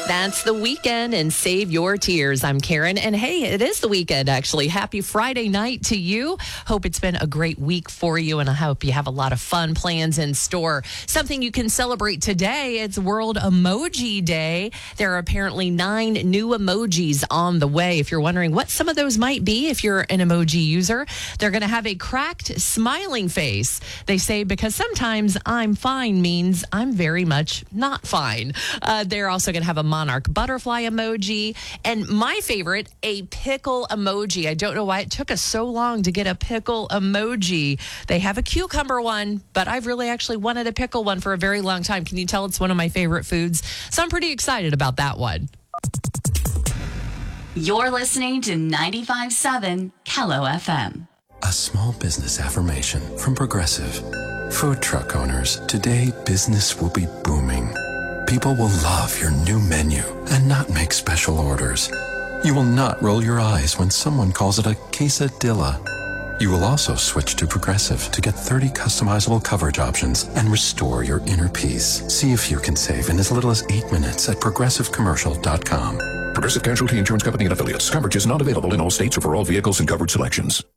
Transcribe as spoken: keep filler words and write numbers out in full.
That's the weekend and save your tears. I'm Karen, and hey, it is the weekend, actually. Happy Friday night to you. Hope it's been a great week for you, and I hope you have a lot of fun plans in store. Something you can celebrate today, it's World Emoji Day. There are apparently nine new emojis on the way. If you're wondering what some of those might be, if you're an emoji user, they're going to have a cracked smiling face. They say because sometimes I'm fine means I'm very much not fine. Uh, they're also going to have a monarch butterfly emoji, and my favorite, a pickle emoji. I don't know why it took us so long to get a pickle emoji. They have a cucumber one, but I've really actually wanted a pickle one for a very long time. Can you tell it's one of my favorite foods? So I'm pretty excited about that one. You're listening to ninety-five point seven Kello F M. A small business affirmation from Progressive. Food truck owners, today business will be booming. People will love your new menu and not make special orders. You will not roll your eyes when someone calls it a quesadilla. You will also switch to Progressive to get thirty customizable coverage options and restore your inner peace. See if you can save in as little as eight minutes at progressive commercial dot com. Progressive Casualty Insurance Company and Affiliates. Coverage is not available in all states or for all vehicles and coverage selections.